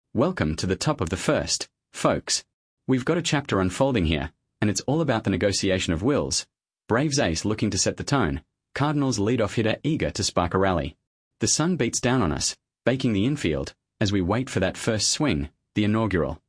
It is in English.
Welcome to the top of the first, folks. We've got a chapter unfolding here, and it's all about the negotiation of wills. Braves ace looking to set the tone, Cardinals leadoff hitter eager to spark a rally. The sun beats down on us, baking the infield, as we wait for that first swing, the inaugural.